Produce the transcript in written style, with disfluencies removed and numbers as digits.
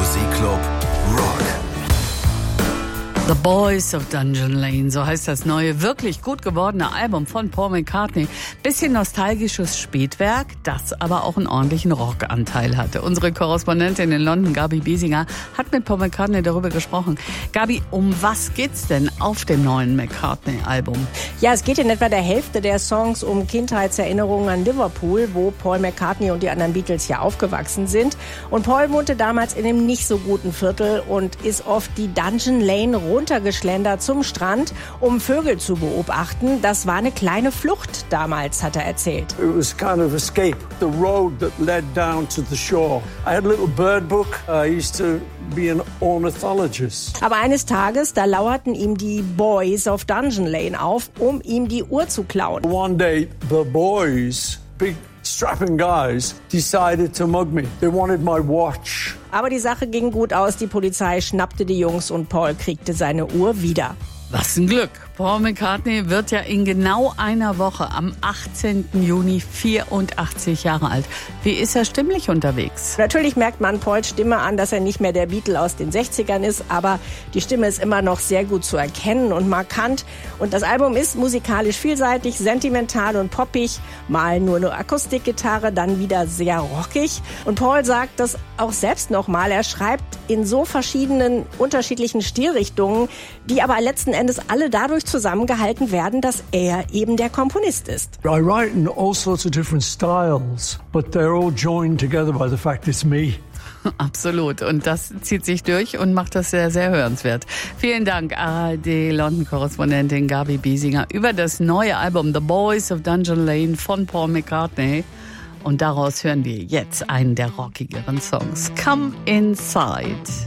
Musikclub Rock. The Boys of Dungeon Lane, so heißt das neue, wirklich gut gewordene Album von Paul McCartney. Bisschen nostalgisches Spätwerk, das aber auch einen ordentlichen Rockanteil hatte. Unsere Korrespondentin in London, Gabi Biesinger, hat mit Paul McCartney darüber gesprochen. Gabi, um was geht's denn auf dem neuen McCartney-Album? Ja, es geht in etwa der Hälfte der Songs um Kindheitserinnerungen an Liverpool, wo Paul McCartney und die anderen Beatles ja aufgewachsen sind. Und Paul wohnte damals in einem nicht so guten Viertel und ist oft die Dungeon Lane runtergeschlendert zum Strand, um Vögel zu beobachten. Das war eine kleine Flucht damals, hat er erzählt. It was kind of escape, the road that led down to the shore. I had a little bird book. I used to be an ornithologist. Aber eines Tages, da lauerten ihm die Boys of Dungeon Lane auf, um ihm die Uhr zu klauen. One day, the boys, big strapping guys, decided to mug me. They wanted my watch. Aber die Sache ging gut aus. Die Polizei schnappte die Jungs und Paul kriegte seine Uhr wieder. Was ein Glück. Paul McCartney wird ja in genau einer Woche am 18. Juni 84 Jahre alt. Wie ist er stimmlich unterwegs? Natürlich merkt man Pauls Stimme an, dass er nicht mehr der Beatle aus den 60ern ist, aber die Stimme ist immer noch sehr gut zu erkennen und markant. Und das Album ist musikalisch vielseitig, sentimental und poppig. Mal nur eine Akustikgitarre, dann wieder sehr rockig. Und Paul sagt das auch selbst nochmal. Er schreibt in so verschiedenen, unterschiedlichen Stilrichtungen, die aber letzten Endes alle dadurch zusammengehalten werden, dass er eben der Komponist ist. I write in all sorts of different styles, but they're all joined together by the fact it's me. Absolut. Und das zieht sich durch und macht das sehr, sehr hörenswert. Vielen Dank, ARD-London-Korrespondentin Gabi Biesinger über das neue Album The Boys of Dungeon Lane von Paul McCartney. Und daraus hören wir jetzt einen der rockigeren Songs. Come Inside.